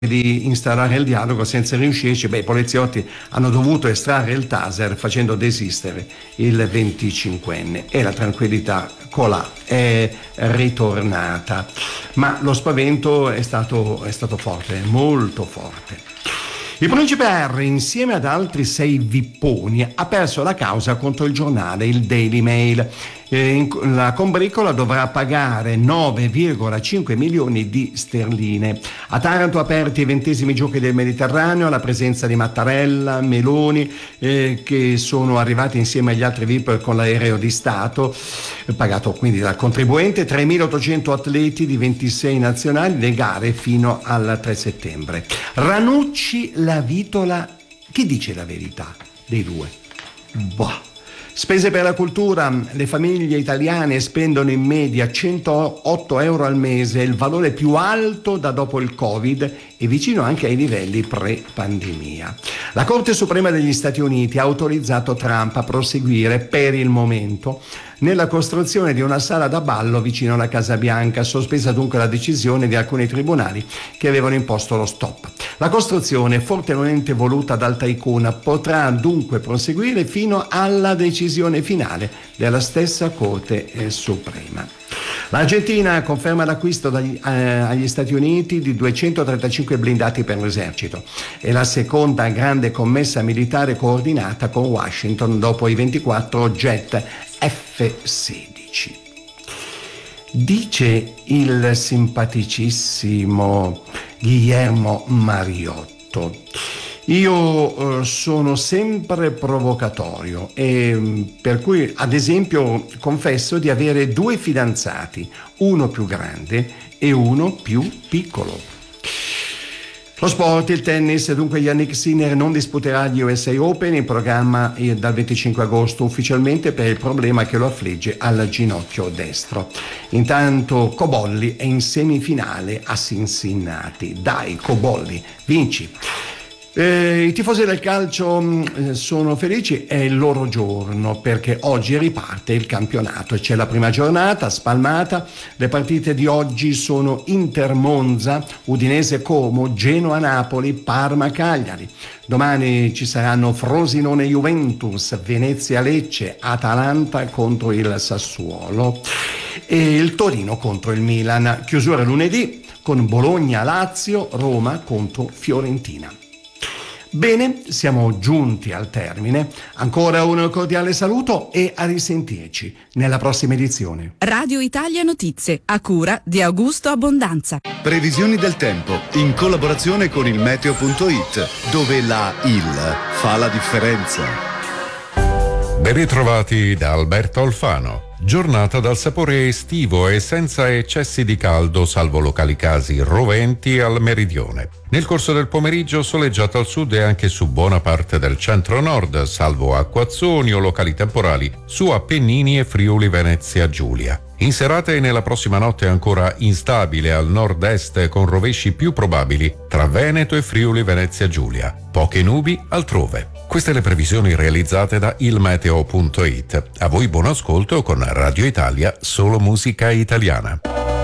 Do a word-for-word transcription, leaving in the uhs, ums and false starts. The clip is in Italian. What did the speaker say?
di instaurare il dialogo. Senza riuscirci, beh, i poliziotti hanno dovuto estrarre il taser facendo desistere il venticinquenne e la tranquillità colà è ritornata, ma lo spavento è stato, è stato forte, molto forte. Il principe Harry, insieme ad altri sei vipponi, ha perso la causa contro il giornale, il Daily Mail. La combricola dovrà pagare nove virgola cinque milioni di sterline. A Taranto aperti i ventesimi giochi del Mediterraneo, alla presenza di Mattarella, Meloni, eh, che sono arrivati insieme agli altri V I P con l'aereo di Stato, pagato quindi dal contribuente, tremilaottocento atleti di ventisei nazionali, le gare fino al tre settembre. Ranucci, la Vitola, chi dice la verità dei due? Boh. Spese per la cultura, le famiglie italiane spendono in media centootto euro al mese, il valore più alto da dopo il Covid e vicino anche ai livelli pre-pandemia. La Corte Suprema degli Stati Uniti ha autorizzato Trump a proseguire per il momento nella costruzione di una sala da ballo vicino alla Casa Bianca, sospesa dunque la decisione di alcuni tribunali che avevano imposto lo stop. La costruzione, fortemente voluta dal tycoon, potrà dunque proseguire fino alla decisione finale della stessa Corte eh, Suprema. L'Argentina conferma l'acquisto dagli, eh, agli Stati Uniti di duecentotrentacinque blindati per l'esercito. È la seconda grande commessa militare coordinata con Washington dopo i ventiquattro jet F sedici. Dice il simpaticissimo Guillermo Mariotto: io eh, sono sempre provocatorio e per cui, ad esempio, confesso di avere due fidanzati, uno più grande e uno più piccolo. Lo sport, il tennis, dunque Jannik Sinner non disputerà gli U S A Open, in programma dal venticinque agosto ufficialmente per il problema che lo affligge al ginocchio destro. Intanto Cobolli è in semifinale a Cincinnati. Dai Cobolli, vinci! Eh, I tifosi del calcio eh, sono felici, è il loro giorno perché oggi riparte il campionato e c'è la prima giornata spalmata. Le partite di oggi sono Inter Monza, Udinese Como, Genoa Napoli, Parma Cagliari. Domani ci saranno Frosinone Juventus, Venezia Lecce, Atalanta contro il Sassuolo e il Torino contro il Milan. Chiusura lunedì con Bologna Lazio, Roma contro Fiorentina. Bene, siamo giunti al termine. Ancora un cordiale saluto e a risentirci nella prossima edizione. Radio Italia Notizie, a cura di Augusto Abbondanza. Previsioni del tempo in collaborazione con il meteo punto it, dove la I L fa la differenza. Ben ritrovati da Alberto Alfano. Giornata dal sapore estivo e senza eccessi di caldo, salvo locali casi roventi al meridione. Nel corso del pomeriggio soleggiato al sud e anche su buona parte del centro-nord, salvo acquazzoni o locali temporali su Appennini e Friuli Venezia Giulia. In serata e nella prossima notte ancora instabile al nord-est con rovesci più probabili tra Veneto e Friuli Venezia Giulia. Poche nubi altrove. Queste le previsioni realizzate da il meteo punto it. A voi buon ascolto con Radio Italia, solo musica italiana.